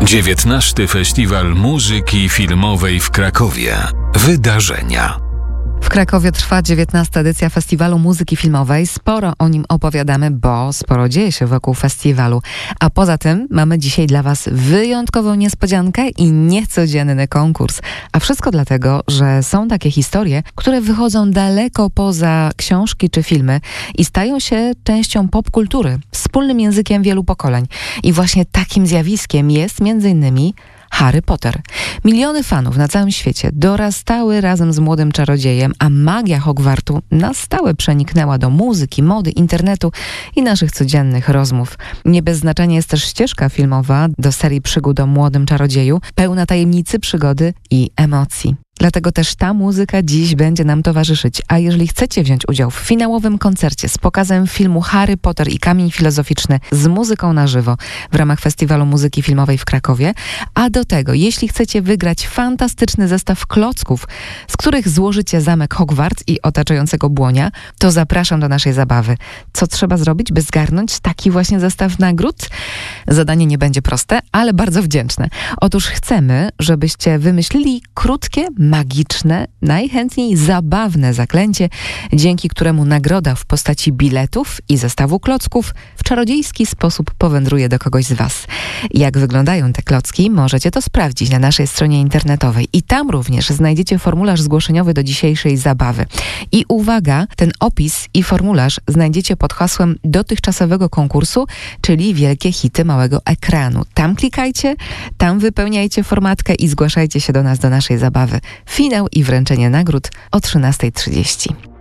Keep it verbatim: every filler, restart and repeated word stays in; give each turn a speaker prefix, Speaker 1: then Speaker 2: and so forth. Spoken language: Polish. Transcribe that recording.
Speaker 1: dziewiętnasty Festiwal Muzyki Filmowej w Krakowie. Wydarzenia.
Speaker 2: W Krakowie trwa dziewiętnasta edycja Festiwalu Muzyki Filmowej. Sporo o nim opowiadamy, bo sporo dzieje się wokół festiwalu. A poza tym mamy dzisiaj dla Was wyjątkową niespodziankę i niecodzienny konkurs. A wszystko dlatego, że są takie historie, które wychodzą daleko poza książki czy filmy i stają się częścią popkultury, wspólnym językiem wielu pokoleń. I właśnie takim zjawiskiem jest między innymi Harry Potter. Miliony fanów na całym świecie dorastały razem z młodym czarodziejem, a magia Hogwartu na stałe przeniknęła do muzyki, mody, internetu i naszych codziennych rozmów. Nie bez znaczenia jest też ścieżka filmowa do serii przygód o młodym czarodzieju, pełna tajemnicy, przygody i emocji. Dlatego też ta muzyka dziś będzie nam towarzyszyć. A jeżeli chcecie wziąć udział w finałowym koncercie z pokazem filmu Harry Potter i Kamień Filozoficzny z muzyką na żywo w ramach Festiwalu Muzyki Filmowej w Krakowie, a do tego, jeśli chcecie wygrać fantastyczny zestaw klocków, z których złożycie zamek Hogwarts i otaczającego błonia, to zapraszam do naszej zabawy. Co trzeba zrobić, by zgarnąć taki właśnie zestaw nagród? Zadanie nie będzie proste, ale bardzo wdzięczne. Otóż chcemy, żebyście wymyślili krótkie, magiczne, najchętniej zabawne zaklęcie, dzięki któremu nagroda w postaci biletów i zestawu klocków w czarodziejski sposób powędruje do kogoś z Was. Jak wyglądają te klocki, możecie to sprawdzić na naszej stronie internetowej i tam również znajdziecie formularz zgłoszeniowy do dzisiejszej zabawy. I uwaga, ten opis i formularz znajdziecie pod hasłem dotychczasowego konkursu, czyli Wielkie Hity Małego Ekranu. Tam klikajcie, tam wypełniajcie formatkę i zgłaszajcie się do nas, do naszej zabawy. Finał i wręczenie nagród o trzynasta trzydzieści.